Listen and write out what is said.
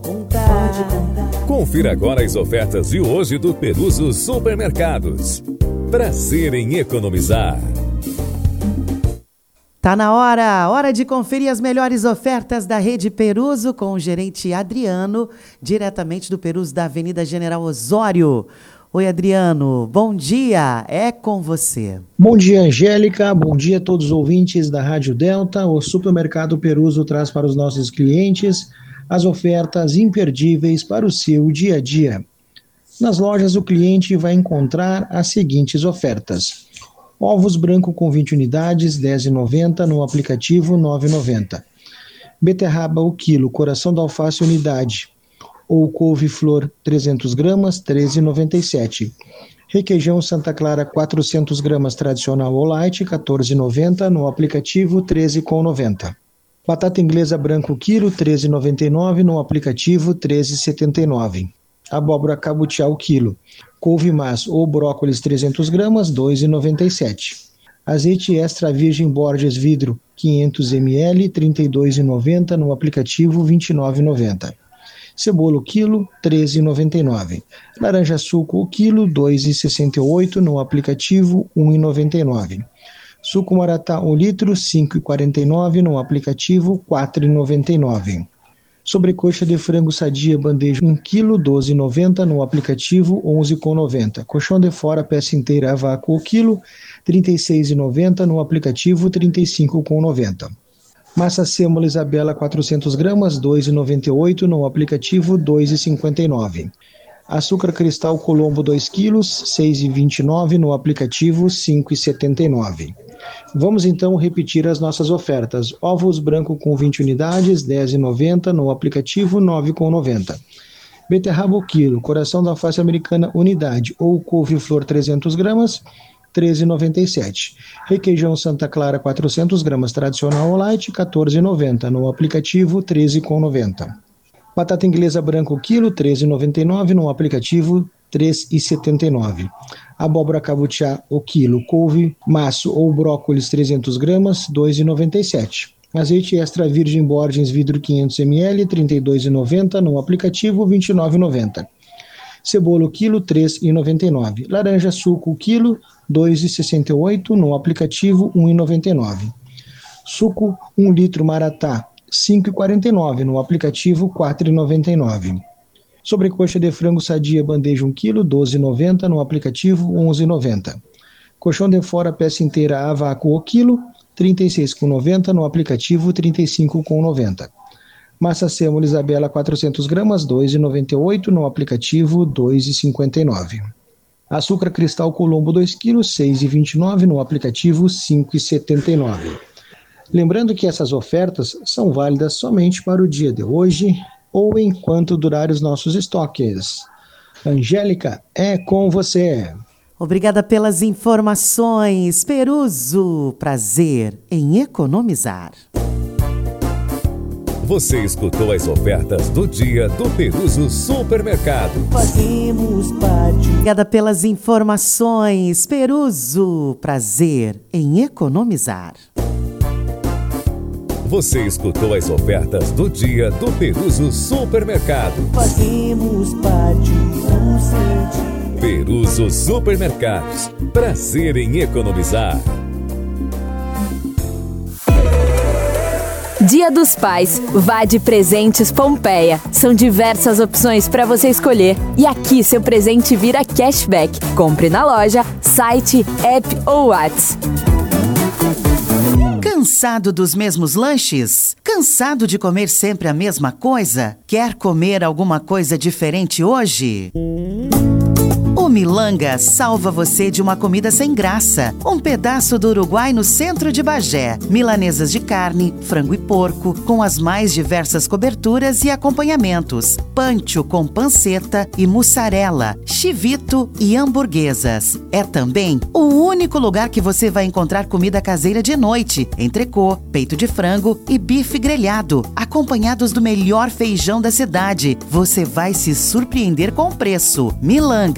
Confira agora as ofertas de hoje do Peruso Supermercados. Prazer em economizar. Tá na hora de conferir as melhores ofertas da Rede Peruso com o gerente Adriano, diretamente do Peruso da Avenida General Osório. Oi, Adriano, bom dia, é com você. Bom dia, Angélica, bom dia a todos os ouvintes da Rádio Delta. O Supermercado Peruso traz para os nossos clientes as ofertas imperdíveis para o seu dia a dia. Nas lojas, o cliente vai encontrar as seguintes ofertas: ovos branco com 20 unidades, R$ 10,90, no aplicativo R$ 9,90. Beterraba o quilo, coração da alface unidade, ou couve-flor 300 gramas, R$ 13,97. Requeijão Santa Clara 400 gramas tradicional ou light, R$ 14,90, no aplicativo R$ 13,90. Batata inglesa branco quilo, R$ 13,99, no aplicativo R$ 13,79. Abóbora cabutiá quilo, couve mas ou brócolis 300 gramas, R$ 2,97. Azeite extra virgem Borges vidro 500 ml, R$ 32,90, no aplicativo R$ 29,90. Cebola quilo, R$ 13,99. Laranja suco quilo, R$ 2,68, no aplicativo R$ 1,99. Suco maratá 1 litro, R$ 5,49, no aplicativo R$ 4,99. Sobrecoxa de frango sadia bandeja 1 kg, R$ 12,90, no aplicativo R$ 11,90. Colchão de fora peça inteira a vácuo quilo, R$ 36,90, no aplicativo R$ 35,90. Massa sêmola Isabela 400 gramas, R$ 2,98, no aplicativo R$ 2,59. Açúcar cristal Colombo 2 quilos, R$ 6,29, no aplicativo R$ 5,79. Vamos então repetir as nossas ofertas. Ovos branco com 20 unidades, R$ 10,90, no aplicativo R$ 9,90. Beterraba o quilo, coração da alface americana unidade ou couve-flor 300 gramas, R$ 13,97. Requeijão Santa Clara 400 gramas tradicional ou light, R$ 14,90, no aplicativo R$ 13,90. Batata inglesa branco quilo, R$ 13,99, no aplicativo R$ 3,79. Abóbora cabutiá o quilo, couve, maço ou brócolis 300 gramas, R$ 2,97. Azeite extra virgem Borges vidro 500 ml, R$ 32,90, no aplicativo R$ 29,90. Cebola quilo, R$ 3,99. Laranja suco quilo, R$ 2,68, no aplicativo R$ 1,99. Suco 1 litro maratá, R$ 5,49, no aplicativo R$ 4,99. Sobrecoxa de frango sadia bandeja 1 kg, R$ 12,90, no aplicativo R$ 11,90. Colchão de fora peça inteira a vácuo o quilo, R$ 36,90, no aplicativo R$ 35,90. Massa sêmola Isabela 400 gramas, R$ 2,98, no aplicativo R$ 2,59. Açúcar cristal Colombo 2 kg, R$ 6,29, no aplicativo R$ 5,79. Lembrando que essas ofertas são válidas somente para o dia de hoje ou enquanto durar os nossos estoques. Angélica, é com você. Obrigada pelas informações, Peruso. Prazer em economizar. Você escutou as ofertas do dia do Peruso Supermercado. Fazemos parte. Obrigada pelas informações, Peruso. Prazer em economizar. Você escutou as ofertas do dia do Peruso Supermercado. Fazemos parte do seu dia. Peruso Supermercados. Prazer em economizar. Dia dos Pais, vá de Presentes Pompeia. São diversas opções para você escolher. E aqui seu presente vira cashback. Compre na loja, site, app ou WhatsApp. Cansado dos mesmos lanches? Cansado de comer sempre a mesma coisa? Quer comer alguma coisa diferente hoje? O Milanga salva você de uma comida sem graça. Um pedaço do Uruguai no centro de Bagé. Milanesas de carne, frango e porco, com as mais diversas coberturas e acompanhamentos. Pancho com panceta e mussarela, chivito e hamburguesas. É também o único lugar que você vai encontrar comida caseira de noite. Entrecô, peito de frango e bife grelhado, acompanhados do melhor feijão da cidade. Você vai se surpreender com o preço. Milanga.